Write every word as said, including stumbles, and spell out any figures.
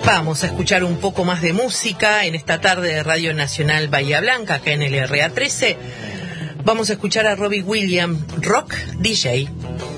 Vamos a escuchar un poco más de música en esta tarde de Radio Nacional Bahía Blanca, acá en el R A trece. Vamos a escuchar a Robbie Williams, Rock D J.